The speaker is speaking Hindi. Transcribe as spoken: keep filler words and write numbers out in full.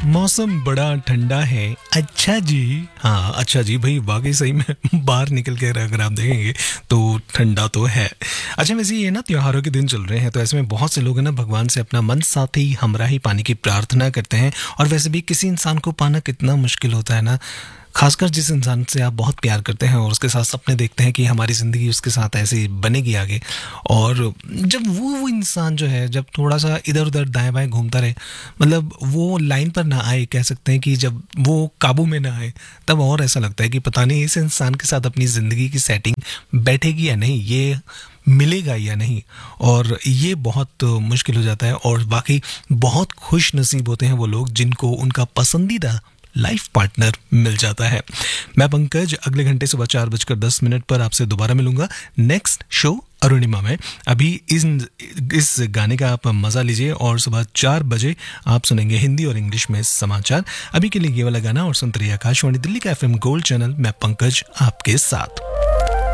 मौसम बड़ा ठंडा है। अच्छा जी, हाँ अच्छा जी भाई, वाकई सही में बाहर निकल के अगर आप देखेंगे तो ठंडा तो है। अच्छा, वैसे ये ना त्योहारों के दिन चल रहे हैं, तो ऐसे में बहुत से लोग हैं ना भगवान से अपना मन साथी हमराही पाने की प्रार्थना करते हैं। और वैसे भी किसी इंसान को पाना कितना मुश्किल होता है ना, खासकर जिस इंसान से आप बहुत प्यार करते हैं और उसके साथ सपने देखते हैं कि हमारी ज़िंदगी उसके साथ ऐसे बनेगी आगे। और जब वो वो इंसान जो है, जब थोड़ा सा इधर उधर दाएं बाएं घूमता रहे, मतलब वो लाइन पर ना आए, कह सकते हैं कि जब वो काबू में ना आए, तब और ऐसा लगता है कि पता नहीं इस इंसान के साथ अपनी ज़िंदगी की सेटिंग बैठेगी या नहीं, ये मिलेगा या नहीं। और ये बहुत मुश्किल हो जाता है। और वाकई बहुत खुश नसीब होते हैं वो लोग जिनको उनका पसंदीदा लाइफ पार्टनर मिल जाता है। मैं पंकज अगले घंटे सुबह चार बजकर दस मिनट पर आपसे दोबारा मिलूंगा नेक्स्ट शो अरुणिमा में। अभी इन इस गाने का आप मजा लीजिए और सुबह चार बजे आप सुनेंगे हिंदी और इंग्लिश में समाचार। अभी के लिए ये वाला गाना और सुनते रहिए आकाशवाणी दिल्ली का एफएम गोल्ड चैनल। मैं पंकज आपके साथ।